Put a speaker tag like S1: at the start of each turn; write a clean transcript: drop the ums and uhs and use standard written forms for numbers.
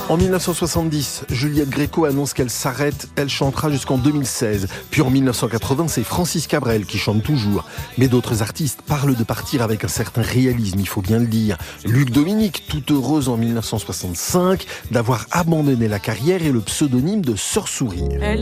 S1: En 1970, Juliette Gréco annonce qu'elle s'arrête. Elle chantera jusqu'en 2016. Puis en 1980, c'est Francis Cabrel qui chante toujours. Mais d'autres artistes parlent de partir avec un certain réalisme, il faut bien le dire. Luc Dominique, toute heureuse en 1965 d'avoir abandonné la carrière et le pseudonyme de Sœur Sourire.